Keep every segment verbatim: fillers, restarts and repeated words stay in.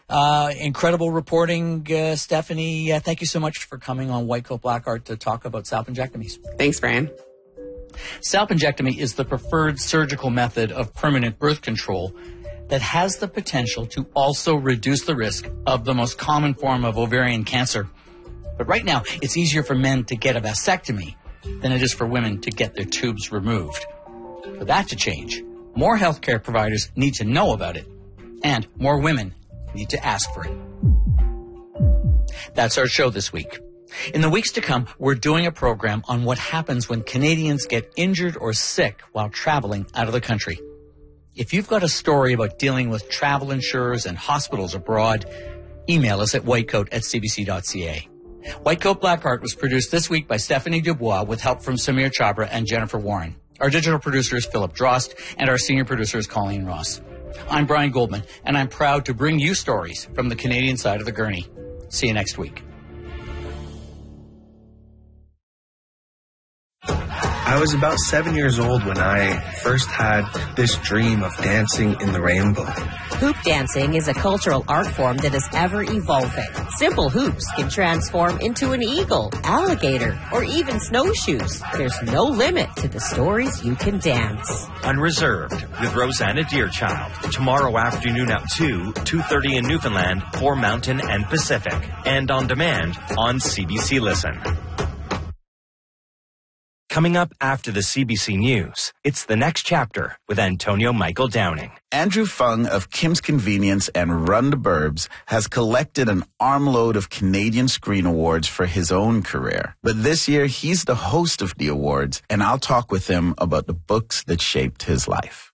Uh, incredible reporting, uh, Stephanie. Uh, thank you so much for coming on White Coat Black Art to talk about salpingectomies. Thanks, Brian. Salpingectomy is the preferred surgical method of permanent birth control that has the potential to also reduce the risk of the most common form of ovarian cancer. But right now, it's easier for men to get a vasectomy than it is for women to get their tubes removed. For that to change, more healthcare providers need to know about it, and more women need to ask for it. That's our show this week. In the weeks to come, we're doing a program on what happens when Canadians get injured or sick while traveling out of the country. If you've got a story about dealing with travel insurers and hospitals abroad, email us at whitecoat at c b c dot c a. White Coat Black Art was produced this week by Stephanie Dubois with help from Samir Chabra and Jennifer Warren. Our digital producer is Philip Drost, and our senior producer is Colleen Ross. I'm Brian Goldman, and I'm proud to bring you stories from the Canadian side of the gurney. See you next week. I was about seven years old when I first had this dream of dancing in the rainbow. Hoop dancing is a cultural art form that is ever evolving. Simple hoops can transform into an eagle, alligator, or even snowshoes. There's no limit to the stories you can dance. Unreserved with Rosanna Deerchild. Tomorrow afternoon at two, two thirty in Newfoundland for Mountain and Pacific. And on demand on C B C Listen. Coming up after the C B C News, it's The Next Chapter with Antonio Michael Downing. Andrew Fung of Kim's Convenience and Run the Burbs has collected an armload of Canadian Screen Awards for his own career. But this year, he's the host of the awards, and I'll talk with him about the books that shaped his life.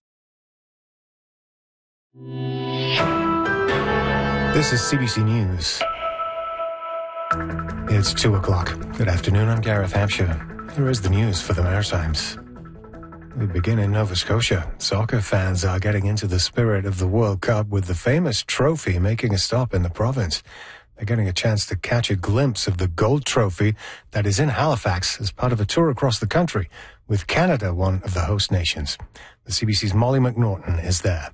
This is C B C News. It's two o'clock. Good afternoon, I'm Gareth Hampshire. Here is the news for the Maritimes. We begin in Nova Scotia. Soccer fans are getting into the spirit of the World Cup with the famous trophy making a stop in the province. They're getting a chance to catch a glimpse of the gold trophy that is in Halifax as part of a tour across the country, with Canada one of the host nations. The C B C's Molly McNaughton is there.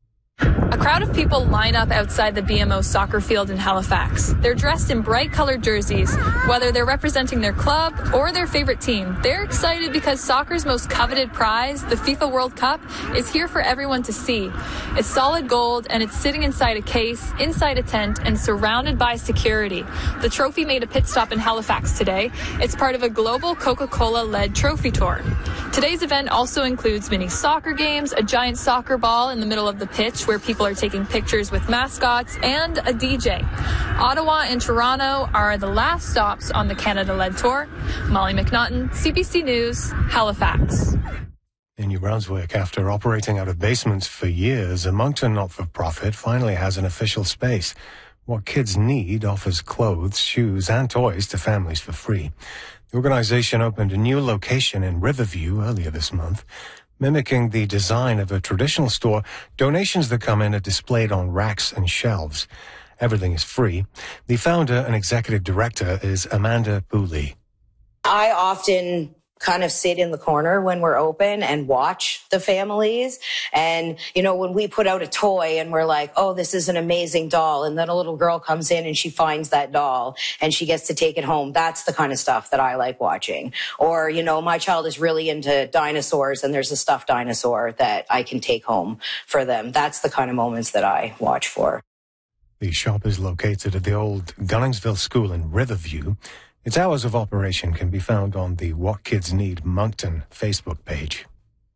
A crowd of people line up outside the B M O soccer field in Halifax. They're dressed in bright-colored jerseys. Whether they're representing their club or their favorite team, they're excited because soccer's most coveted prize, the FIFA World Cup, is here for everyone to see. It's solid gold, and it's sitting inside a case, inside a tent, and surrounded by security. The trophy made a pit stop in Halifax today. It's part of a global Coca-Cola-led trophy tour. Today's event also includes mini soccer games, a giant soccer ball in the middle of the pitch where people are taking pictures with mascots, and a D J. Ottawa and Toronto are the last stops on the Canada-led tour. Molly McNaughton, C B C News, Halifax. In New Brunswick, after operating out of basements for years, a Moncton not-for-profit finally has an official space. What Kids Need offers clothes, shoes, and toys to families for free. The organization opened a new location in Riverview earlier this month. Mimicking the design of a traditional store, donations that come in are displayed on racks and shelves. Everything is free. The founder and executive director is Amanda Pooley. I often kind of sit in the corner when we're open and watch the families. And, you know, when we put out a toy and we're like, oh, this is an amazing doll. And then a little girl comes in and she finds that doll and she gets to take it home. That's the kind of stuff that I like watching. Or, you know, my child is really into dinosaurs and there's a stuffed dinosaur that I can take home for them. That's the kind of moments that I watch for. The shop is located at the old Gunningsville School in Riverview. Its hours of operation can be found on the What Kids Need Moncton Facebook page.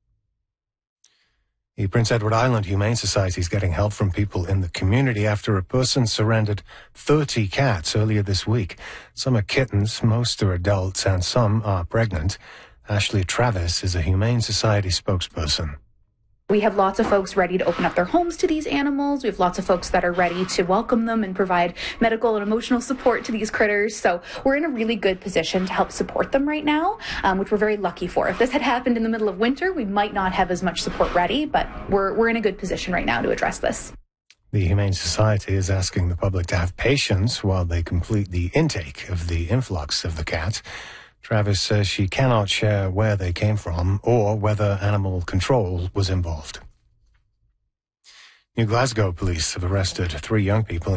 The Prince Edward Island Humane Society is getting help from people in the community after a person surrendered thirty cats earlier this week. Some are kittens, most are adults, and some are pregnant. Ashley Travis is a Humane Society spokesperson. We have lots of folks ready to open up their homes to these animals. We have lots of folks that are ready to welcome them and provide medical and emotional support to these critters. So we're in a really good position to help support them right now, um, which we're very lucky for. If this had happened in the middle of winter, we might not have as much support ready, but we're we're in a good position right now to address this. The Humane Society is asking the public to have patience while they complete the intake of the influx of the cats. Travis says she cannot share where they came from or whether animal control was involved. New Glasgow police have arrested three young people